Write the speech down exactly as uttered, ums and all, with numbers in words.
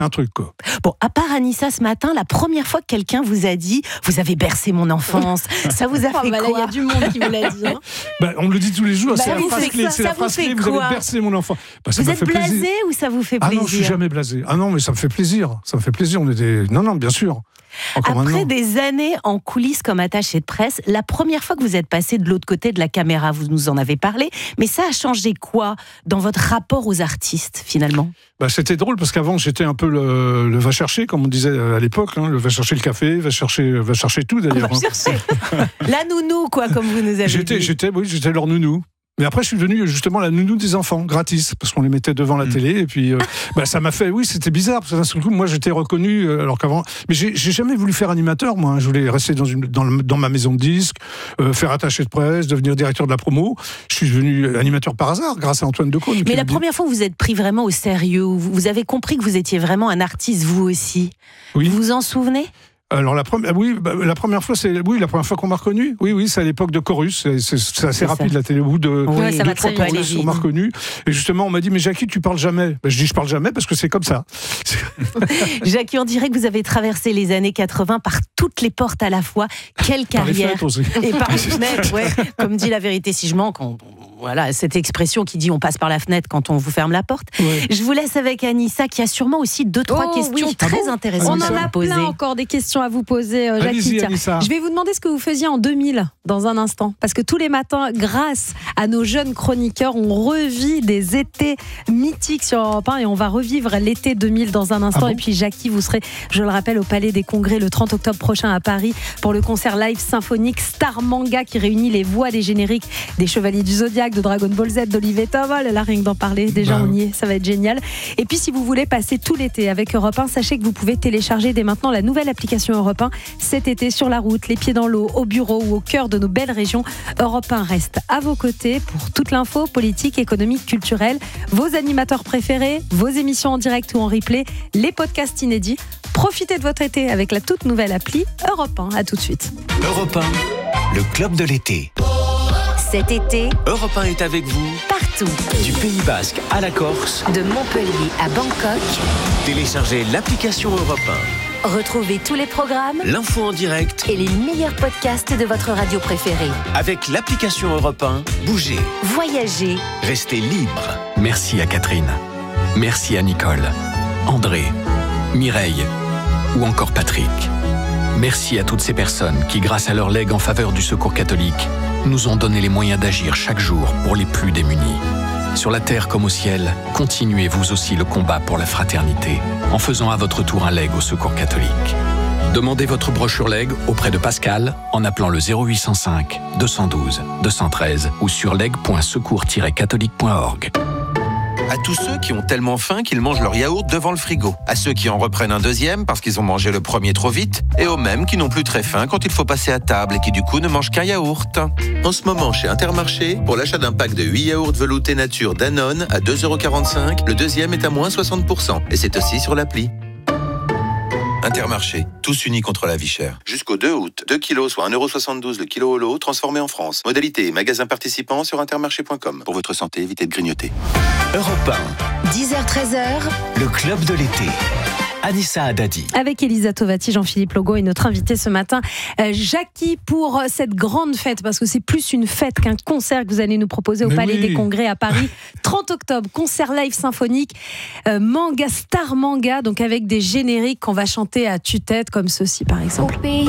un truc quoi. Bon, à part Anissa ce matin, la première fois que quelqu'un vous a dit « Vous avez bercé mon enfance », ça vous a fait oh, bah là, quoi? Il y a du monde qui vous l'a dit. Hein. Bah, on me le dit tous les jours, Bah c'est oui, la phrase c'est clé, ça, c'est ça la vous phrase fait clé, vous quoi? avez bercé mon enfant. Bah, ça Vous m'a êtes fait plaisir. blasé ou ça vous fait Ah plaisir? non, je suis jamais blasé. Ah non, mais ça me fait plaisir. Ça me fait plaisir. On était... Non, non, bien sûr. Encore Après maintenant. des années en coulisses comme attaché de presse, la première fois que vous êtes passé de l'autre côté de la caméra, vous nous en avez parlé, mais ça a changé quoi dans votre rapport aux artistes finalement? Bah, c'était drôle parce qu'avant j'étais un peu le, le va chercher, comme on disait à l'époque, hein, le va chercher le café, va chercher, va chercher tout d'ailleurs. On va chercher la nounou, quoi, comme vous nous avez J'étais, dit. j'étais, oui, j'étais leur nounou. Mais après, je suis devenu justement la nounou des enfants, gratis, parce qu'on les mettait devant la mmh. télé. Et puis, euh, bah, ça m'a fait, oui, c'était bizarre, parce que d'un seul coup, moi, j'étais reconnu, euh, alors qu'avant. Mais j'ai, j'ai jamais voulu faire animateur, moi. Hein. Je voulais rester dans, une, dans, le, dans ma maison de disques, euh, faire attaché de presse, devenir directeur de la promo. Je suis devenu animateur par hasard, grâce à Antoine Decaune. Mais la première fois où vous êtes pris vraiment au sérieux, où vous avez compris que vous étiez vraiment un artiste, vous aussi. Oui. Vous vous en souvenez? Alors la première, oui, bah, la première fois, c'est oui, la première fois qu'on m'a reconnu. Oui, oui, c'est à l'époque de Chorus. C'est, c'est, c'est assez c'est rapide ça. La télé. Au bout de oui, deux, trois Chorus, on m'a reconnu. Et justement, on m'a dit, mais Jackie, tu parles jamais. Ben, je dis, je parle jamais parce que c'est comme ça. Jackie, on dirait que vous avez traversé les années quatre-vingts par toutes les portes à la fois. Quelle carrière! Par les fenêtres aussi. Et par les fenêtres, ouais. Comme dit la vérité si je manque. On... Voilà, cette expression qui dit on passe par la fenêtre quand on vous ferme la porte. Ouais. Je vous laisse avec Anissa qui a sûrement aussi deux, trois oh, questions oui. très ah bon intéressantes à vous poser. On en a poser. plein encore des questions à vous poser, euh, Jackie. Je vais vous demander ce que vous faisiez en deux mille dans un instant. Parce que tous les matins, grâce à nos jeunes chroniqueurs, on revit des étés mythiques sur Europe un et on va revivre l'été deux mille dans un instant. Ah bon. Et puis Jackie, vous serez, je le rappelle, au Palais des Congrès le trente octobre prochain à Paris pour le concert live symphonique Star Manga qui réunit les voix des génériques des Chevaliers du Zodiaque, de Dragon Ball Z, d'Olivier Tom. Là, rien que d'en parler, déjà bah. on y est, ça va être génial. Et puis si vous voulez passer tout l'été avec Europe un, sachez que vous pouvez télécharger dès maintenant la nouvelle application Europe un cet été sur la route, les pieds dans l'eau, au bureau ou au cœur de nos belles régions. Europe un reste à vos côtés pour toute l'info politique, économique, culturelle, vos animateurs préférés, vos émissions en direct ou en replay, les podcasts inédits. Profitez de votre été avec la toute nouvelle appli Europe un. À tout de suite. Europe un, le club de l'été. Cet été, Europe un est avec vous partout. Du Pays Basque à la Corse, de Montpellier à Bangkok. Téléchargez l'application Europe un. Retrouvez tous les programmes, l'info en direct et les meilleurs podcasts de votre radio préférée. Avec l'application Europe un, bougez, voyagez, restez libre. Merci à Catherine. Merci à Nicole, André, Mireille ou encore Patrick. Merci à toutes ces personnes qui, grâce à leur legs en faveur du Secours catholique, nous ont donné les moyens d'agir chaque jour pour les plus démunis. Sur la terre comme au ciel, continuez vous aussi le combat pour la fraternité en faisant à votre tour un leg au Secours catholique. Demandez votre brochure leg auprès de Pascal en appelant le zéro huit cent cinq deux cent douze deux cent treize ou sur leg point secours tiret catholique point org. À tous ceux qui ont tellement faim qu'ils mangent leur yaourt devant le frigo. À ceux qui en reprennent un deuxième parce qu'ils ont mangé le premier trop vite. Et aux mêmes qui n'ont plus très faim quand il faut passer à table et qui du coup ne mangent qu'un yaourt. En ce moment chez Intermarché, pour l'achat d'un pack de huit yaourts veloutés nature Danone à deux euros quarante-cinq, le deuxième est à moins soixante pour cent. Et c'est aussi sur l'appli. Intermarché, tous unis contre la vie chère. Jusqu'au deux août, deux kilos, soit un euro soixante-douze le kilo au lot, transformé en France. Modalité et magasin participant sur intermarché point com. Pour votre santé, évitez de grignoter. Europe un. dix heures treize heures. Le club de l'été. Anissa Haddadi. Avec Elisa Tovati, Jean-Philippe Logo et notre invité ce matin, euh, Jackie, pour cette grande fête, parce que c'est plus une fête qu'un concert que vous allez nous proposer au Mais Palais oui. des Congrès à Paris. trente octobre, concert live symphonique, euh, manga, Star Manga, donc avec des génériques qu'on va chanter à tue-tête, comme ceci par exemple. Au pays